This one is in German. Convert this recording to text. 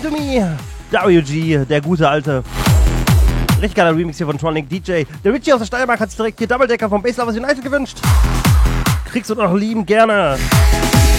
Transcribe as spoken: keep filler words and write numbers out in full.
Me to Me. W G, der gute alte. Richtig geiler Remix hier von Tronic D J. Der Richie aus der Steiermark hat sich direkt hier Doubledecker vom Basslovers United gewünscht. Kriegst du noch lieben gerne.